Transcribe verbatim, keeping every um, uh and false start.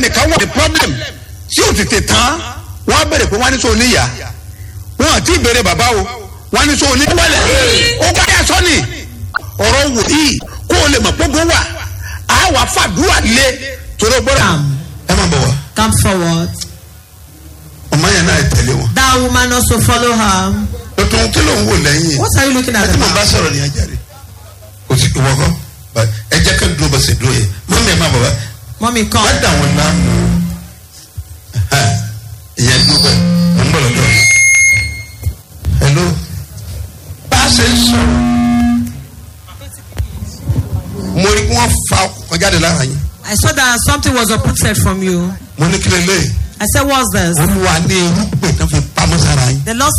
ẹnìkan wà ní problem tí ò tètè tán wọ́n á bẹ̀rẹ̀ pé wọ́n á ní sọ oníyà wọ́n àti ìbéèrè bàbá o wọ́n á ní sọ oníwẹ̀lẹ̀ ó bá yà sọ́ni ọ̀rọ̀ wò yìí kó o lè mọ̀ gbogbo wà á wà fàdúrà lé torí gbọ́dọ̀ ẹ má bọ̀ wá. Come forward. ọmọ yẹn náà tẹ̀lé wọn. That woman also follow her. o tún kí ló ń wò lẹ́yìn. What are you looking at? ẹ tí mo bá sọ̀rọ̀ ní ajáre o ti wọ́kọ́ ẹ jẹ́ ká dúró bá ṣe dúró yẹ mọ́mí ẹ má bọ̀ wá. Mommy come. wọ́n dà wọn náà mú ìyẹn dúró bẹ́ẹ̀ mo ń bọ̀ lọ́dọ̀. hello bá a ṣe ń sọ̀rọ̀ mo rí kí wọ́n fa ọkọ̀ jáde lára yín. I saw that something was uprooted from you. mo ní kí lè lè. I said, what's this? olúwa ní irúgbìn tó fi pamọ́ sára yín. The Lord